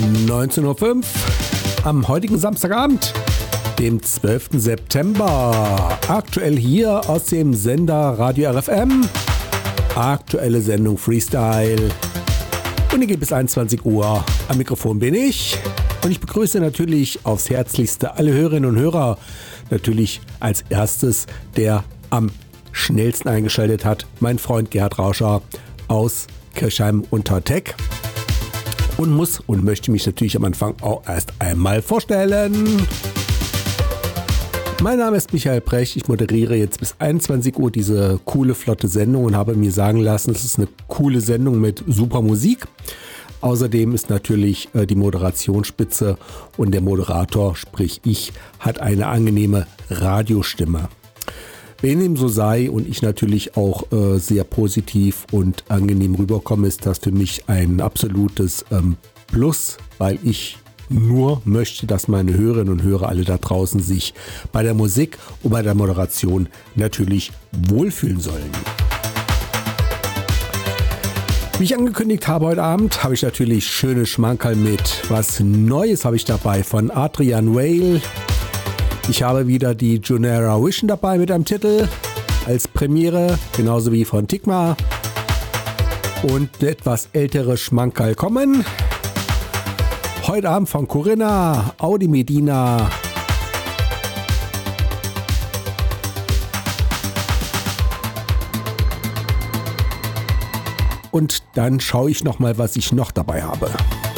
19:05 Uhr am heutigen Samstagabend, dem 12. September. Aktuell hier aus dem Sender Radio RFM. Aktuelle Sendung Freestyle. Und hier geht bis 21 Uhr. Am Mikrofon bin ich. Und ich begrüße natürlich aufs Herzlichste alle Hörerinnen und Hörer. Natürlich als erstes, der am schnellsten eingeschaltet hat, mein Freund Gerhard Rauscher aus Kirchheim unter Teck. Und muss und möchte mich natürlich am Anfang auch erst einmal vorstellen. Mein Name ist Michael Brecht, ich moderiere jetzt bis 21 Uhr diese coole, flotte Sendung und habe mir sagen lassen, es ist eine coole Sendung mit super Musik. Außerdem ist natürlich die Moderationsspitze und der Moderator, sprich ich, hat eine angenehme Radiostimme. Wenn dem so sei und ich natürlich auch sehr positiv und angenehm rüberkomme, ist das für mich ein absolutes Plus, weil ich nur möchte, dass meine Hörerinnen und Hörer alle da draußen sich bei der Musik und bei der Moderation natürlich wohlfühlen sollen. Wie ich angekündigt habe heute Abend, habe ich natürlich schöne Schmankerl mit. Was Neues habe ich dabei von Adrian Whale. Ich habe wieder die Junera Vision dabei mit einem Titel als Premiere, genauso wie von Tigma. Und etwas ältere Schmankerl kommen. Heute Abend von Corinna, Audi Medina. Und dann schaue ich nochmal, was ich noch dabei habe.